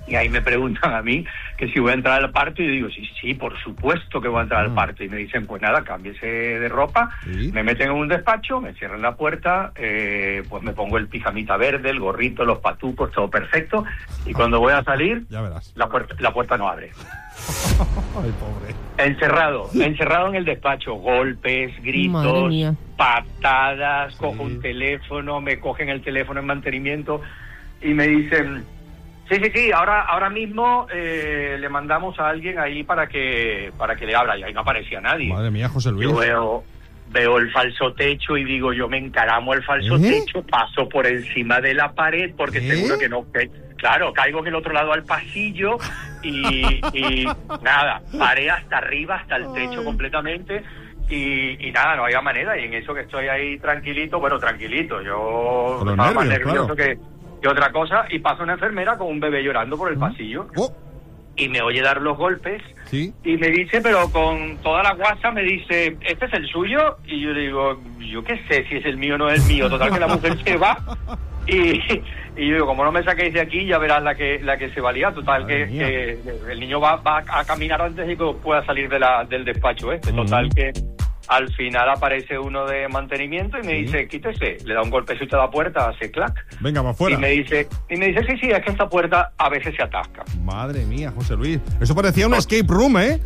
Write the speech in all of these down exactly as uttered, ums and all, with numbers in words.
Y ahí me preguntan a mí que si voy a entrar al parto, y yo digo, sí, sí, por supuesto que voy a entrar al parto. Y me dicen, pues nada, cámbiese de ropa, ¿sí? Me meten en un despacho, me cierran la puerta, eh, pues me pongo el pijamita verde, el gorrito, los patucos, todo perfecto. Y cuando voy a salir, ya verás. La puerta, la puerta no abre. Ay, pobre. Encerrado, encerrado en el despacho, golpes, gritos, patadas, sí. Cojo un teléfono, me cogen el teléfono en mantenimiento y me dicen... Sí, sí, sí, ahora ahora mismo eh, le mandamos a alguien ahí para que para que le abra, y ahí no aparecía nadie. Madre mía, José Luis. Yo veo, veo el falso techo y digo, yo me encaramo el falso ¿Eh? techo, paso por encima de la pared, porque ¿Eh? seguro que no... Que, claro, caigo en el otro lado al pasillo y, y nada, paré hasta arriba, hasta el techo completamente. Y, y nada, no había manera, y en eso que estoy ahí tranquilito, bueno, tranquilito, yo Los estaba más nervios, nervioso claro. que... que otra cosa, y pasa una enfermera con un bebé llorando por el pasillo, oh. y me oye dar los golpes, ¿sí? Y me dice, pero con toda la guasa, me dice, ¿este es el suyo? Y yo digo, yo qué sé si es el mío o no es el mío, total que la mujer se va, y, y yo digo, como no me saquéis de aquí, ya verás la que la que se valía, total que, que el niño va, va a caminar antes de que pueda salir de la, del despacho este, uh-huh. Total que... Al final aparece uno de mantenimiento y me ¿sí? Dice, quítese, le da un golpecito a la puerta, hace clac. Venga, va afuera. Y me dice, y me dice, sí, sí, es que esta puerta a veces se atasca. Madre mía, José Luis. Eso parecía un escape room, ¿eh?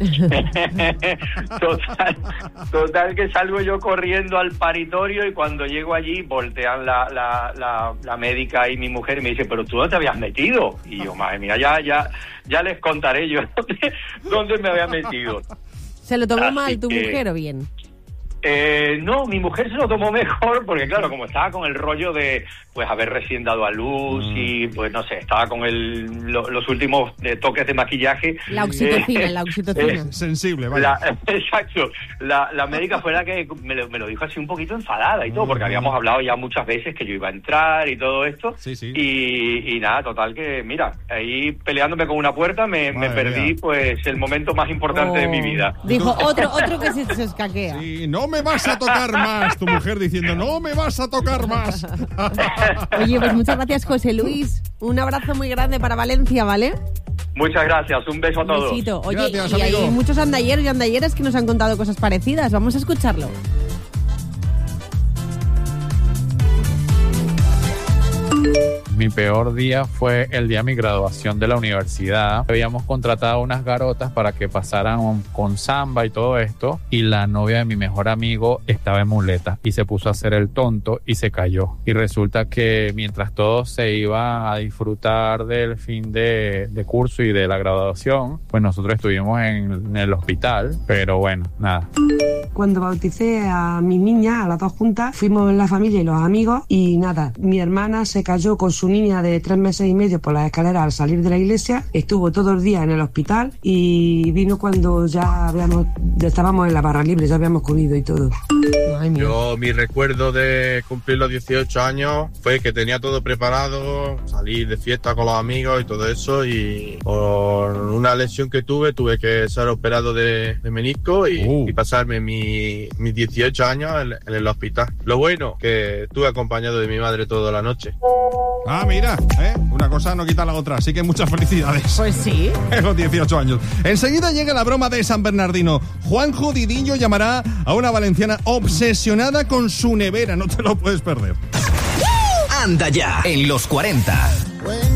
total, total que salgo yo corriendo al paritorio y cuando llego allí voltean la, la, la, la médica y mi mujer y me dice, pero tú no te habías metido. Y yo, madre mía, ya, ya, ya les contaré yo dónde, dónde me había metido. ¿Se lo tomó Así mal tu que... mujer o bien? Eh, no, mi mujer se lo tomó mejor porque claro, como estaba con el rollo de pues haber recién dado a luz mm. y pues no sé, estaba con el, lo, los últimos eh, toques de maquillaje. La oxitocina, eh, la oxitocina. Eh, Sensible, vale. La, exacto. La, la médica fue la que me lo, me lo dijo así un poquito enfadada y todo, porque mm. habíamos hablado ya muchas veces que yo iba a entrar y todo esto. Sí, sí. Y, y nada, total que, mira, ahí peleándome con una puerta me, me perdí mía. Pues el momento más importante oh. de mi vida. Dijo, otro, otro que se, se escaquea. Sí, no me vas a tocar más. Tu mujer diciendo, no me vas a tocar más. Oye, pues muchas gracias, José Luis. Un abrazo muy grande para Valencia, ¿vale? Muchas gracias, un beso a todos. Un besito. Oye, gracias, y amigo. hay muchos andalleros y andalleras que nos han contado cosas parecidas. Vamos a escucharlo. Mi peor día fue el día de mi graduación de la universidad. Habíamos contratado unas garotas para que pasaran con samba y todo esto, y la novia de mi mejor amigo estaba en muleta y se puso a hacer el tonto y se cayó. Y resulta que mientras todos se iban a disfrutar del fin de, de curso y de la graduación, pues nosotros estuvimos en, en el hospital, pero bueno, nada. Cuando bauticé a mi niña, a las dos juntas, fuimos la familia y los amigos y nada, mi hermana se cayó con su niña de tres meses y medio por las escaleras al salir de la iglesia, estuvo todo el día en el hospital y vino cuando ya habíamos, ya estábamos en la barra libre, ya habíamos comido y todo. Ay, yo, mi recuerdo de cumplir los dieciocho años fue que tenía todo preparado, salir de fiesta con los amigos y todo eso, y por una lesión que tuve, tuve que ser operado de, de menisco y, uh. y pasarme mi, mis dieciocho años en, en el hospital. Lo bueno, que estuve acompañado de mi madre toda la noche. Ah, mira, ¿eh? Una cosa no quita la otra, así que muchas felicidades. Pues sí. En los dieciocho años. Enseguida llega la broma de San Bernardino. Juanjo Didillo llamará a una valenciana obsesionada con su nevera. No te lo puedes perder. Anda ya, en los cuarenta.